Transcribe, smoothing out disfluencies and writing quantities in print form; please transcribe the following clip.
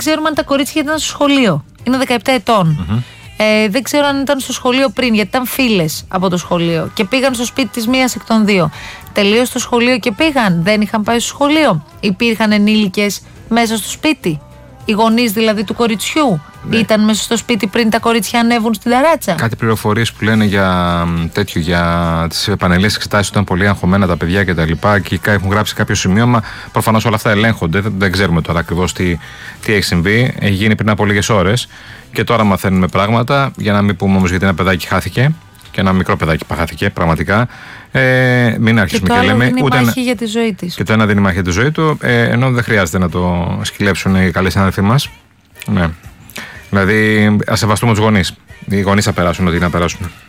ξέρουμε αν τα κορίτσια ήταν στο σχολείο. Είναι 17 ετών. Δεν ξέρω αν ήταν στο σχολείο πριν, γιατί ήταν φίλες από το σχολείο και πήγαν στο σπίτι της μίας εκ των δύο. Τελείωσε το σχολείο και πήγαν. Δεν είχαν πάει στο σχολείο. Υπήρχαν ενήλικες μέσα στο σπίτι. Οι γονείς δηλαδή του κοριτσιού ήταν μέσα στο σπίτι πριν τα κορίτσια ανέβουν στην ταράτσα. Κάτι πληροφορίες που λένε για τέτοιο, για τις επανελείες εξετάσεις, ήταν πολύ αγχωμένα τα παιδιά κτλ. Και έχουν γράψει κάποιο σημείωμα. Προφανώς όλα αυτά ελέγχονται. Δεν ξέρουμε τώρα ακριβώς τι έχει συμβεί. Έχει γίνει πριν από λίγες ώρες. Και τώρα μαθαίνουμε πράγματα. Για να μην πούμε όμως γιατί ένα παιδάκι χάθηκε. Και ένα μικρό παιδάκι παχάθηκε, πραγματικά. Μην αρχίσουμε και λέμε. Και το άλλο δίνει μάχη για τη ζωή της. Και το ένα δίνει μάχη για τη ζωή του, ενώ δεν χρειάζεται να το σκυλέψουν οι καλοί συνάδελφοί μας. Ναι. Δηλαδή, ας σεβαστούμε τους γονείς. Οι γονείς θα περάσουν ό,τι να περάσουν.